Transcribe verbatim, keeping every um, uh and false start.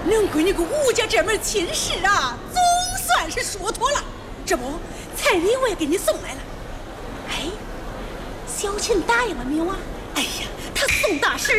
恁闺女跟吴家这门亲事啊，总算是说妥了。这不，彩礼我也给你送来了。哎，小琴答应了没有啊？哎呀，她宋大婶